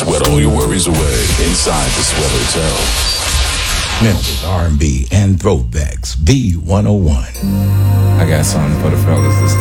Sweat all your worries away inside the Sweat Hotel. Memphis R&B and throwbacks V101. I got something for the fellas this